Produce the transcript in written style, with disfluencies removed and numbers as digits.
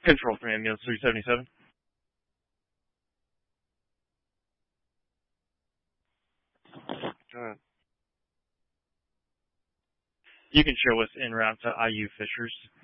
Control from ambulance 377. Go ahead. You can show us en route to IU Fishers.